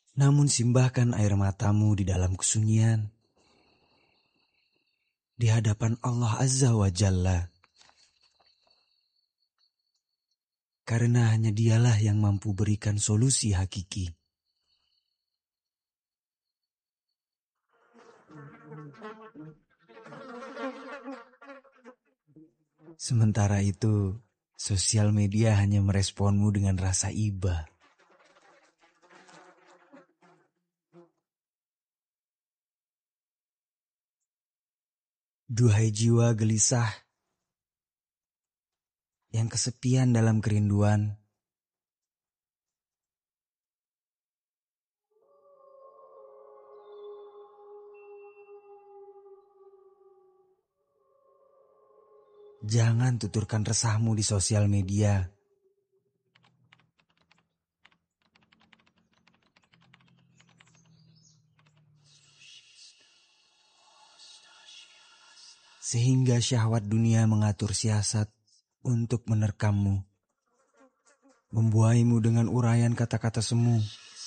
Namun simbahkan air matamu di dalam kesunyian, di hadapan Allah Azza wa Jalla. Karena hanya Dialah yang mampu berikan solusi hakiki. Sementara itu, sosial media hanya meresponmu dengan rasa iba. Duhai jiwa gelisah yang kesepian dalam kerinduan, jangan tuturkan resahmu di sosial media. Sehingga syahwat dunia mengatur siasat untuk menerkammu, membuaimu dengan uraian kata-kata semu.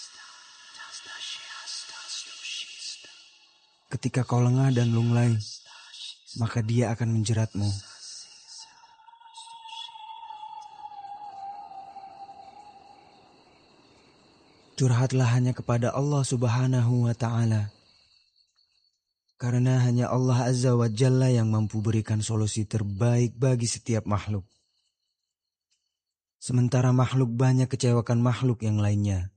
Ketika kau lengah dan lunglai, maka dia akan menjeratmu. Curhatlah hanya kepada Allah Subhanahu wa Ta'ala. Karena hanya Allah Azza wa Jalla yang mampu berikan solusi terbaik bagi setiap makhluk. Sementara makhluk banyak kecewakan makhluk yang lainnya.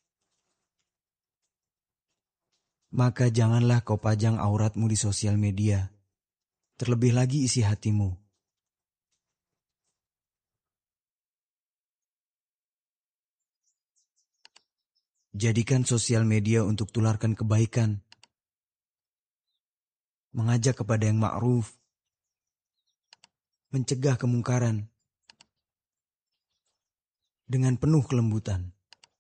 Maka janganlah kau pajang auratmu di sosial media. Terlebih lagi isi hatimu. Jadikan sosial media untuk tularkan kebaikan. Mengajak kepada yang ma'ruf, mencegah kemungkaran dengan penuh kelembutan.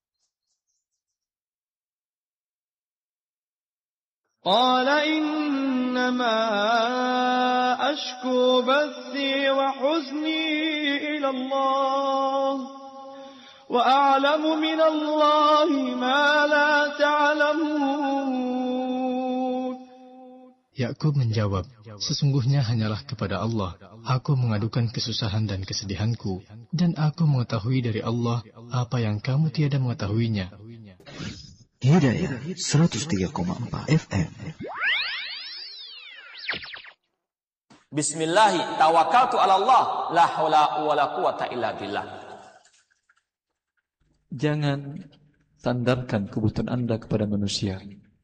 Qala innama ashku bathi wa huzni ila Allah wa a'lamu min Allah ma la ta'lamun. Yakub menjawab, sesungguhnya hanyalah kepada Allah aku mengadukan kesusahan dan kesedihanku, dan aku mengetahui dari Allah apa yang kamu tiada mengetahuinya. Hidayah 103,4 FM. Bismillahi tawakkaltu ala Allah, la haula wala quwata illa billah. Jangan sandarkan kebutuhan Anda kepada manusia.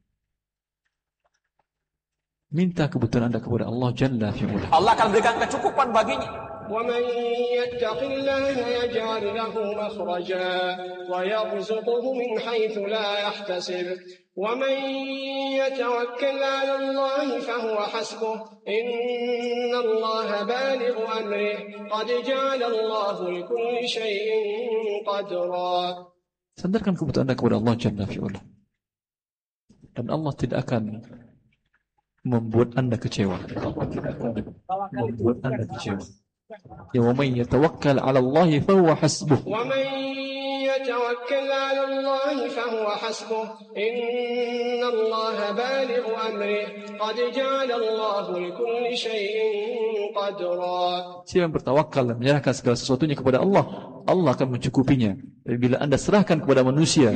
Minta kebutuhan Anda kepada Allah Jalla fi'ula. Allah akan berikan kecukupan baginya. وَمَنْ يَتَّقِ اللَّهَ يَجْعَلْ لَهُ مَخْرَجًا وَيَرْزُقْهُ مِنْ حَيْثُ لَا يَحْتَسِبُ وَمَنْ يَتَوَكَّلْ عَلَى اللَّهِ فَهُوَ حَسْبُهُ إِنَّ اللَّهَ بَالِغُ أَمْرِهِ قَدْ جَعَلَ اللَّهُ لِكُلِّ شَيْءٍ قَدْرًا. Sandarkan kebutuhan Anda kepada Allah Jalla fi'ula. Dan Allah tidak akan membuat Anda kecewa. Membuat Anda kecewa. Ya wa man yatawakkal 'ala Allah fa huwa hasbuh. Wa man yatawakkal 'ala Allah fa huwa hasbuh. Inna Allah balighu amrihi qad ja'ala Allah likulli shay'in qadra. Siapa yang bertawakal dan menyerahkan segala sesuatunya kepada Allah, Allah akan mencukupinya. Dan bila Anda serahkan kepada manusia,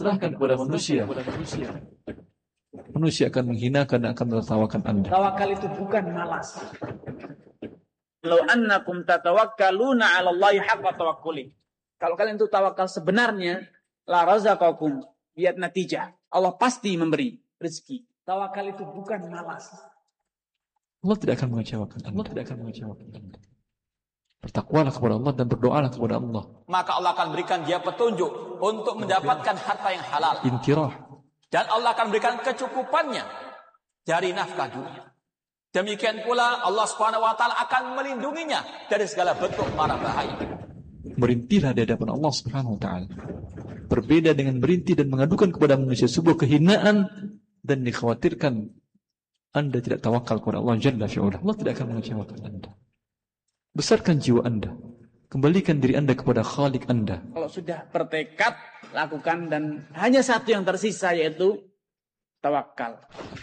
manusia akan menghinakan dan akan menertawakan Anda. Tawakal itu bukan malas. Law annakum tatawakkaluna 'ala Allahi haqqa tawakkuli. Kalau kalian itu tawakal sebenarnya, la razaqakum, lihat natijah. Allah pasti memberi rezeki. Tawakal itu bukan malas. Allah tidak akan mengecewakan Anda. Bertakwalah kepada Allah dan berdoalah kepada Allah. Maka Allah akan berikan dia petunjuk untuk mendapatkan harta yang halal. Intirah. Dan Allah akan berikan kecukupannya dari nafkah dunia. Demikian pula Allah Subhanahu wa taala akan melindunginya dari segala bentuk mara bahaya. Merintihlah di hadapan Allah Subhanahu wa taala. Berbeda dengan merintih dan mengadukan kepada manusia sebuah kehinaan dan dikhawatirkan Anda tidak tawakal kepada Allah Jalla fi'ula. Allah tidak akan mengecewakan Anda. Besarkan jiwa Anda. kembalikan diri Anda kepada Khalik Anda. Kalau sudah bertekad, lakukan, dan hanya satu yang tersisa, yaitu tawakal.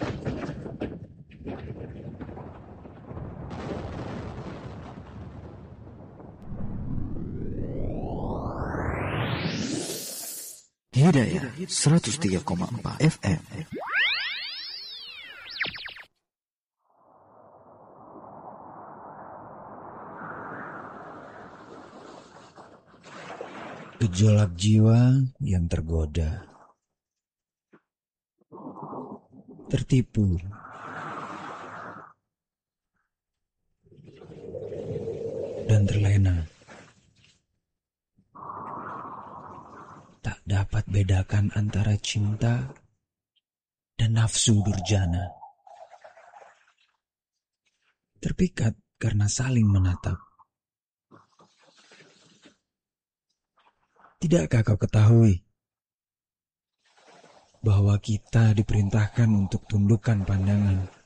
Hidayah 103,4 FM. Gejolak jiwa yang tergoda, tertipu, dan terlena. Tak dapat bedakan antara cinta dan nafsu durjana. Terpikat karena saling menatap. Tidakkah kau ketahui bahwa kita diperintahkan untuk tundukkan pandangan